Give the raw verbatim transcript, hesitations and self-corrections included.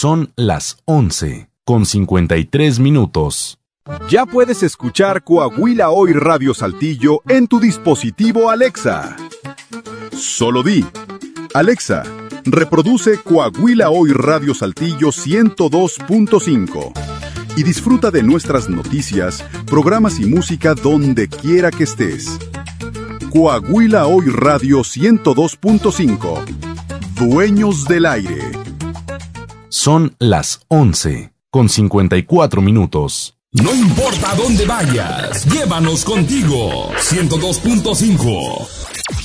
Son las once con cincuenta y tres minutos. Ya puedes escuchar Coahuila Hoy Radio Saltillo en tu dispositivo Alexa. Solo di: Alexa, reproduce Coahuila Hoy Radio Saltillo ciento dos punto cinco y disfruta de nuestras noticias, programas y música donde quiera que estés. Coahuila Hoy Radio ciento dos punto cinco. Dueños del aire. Son las once con cincuenta y cuatro minutos. No importa dónde vayas, llévanos contigo. ciento dos punto cinco.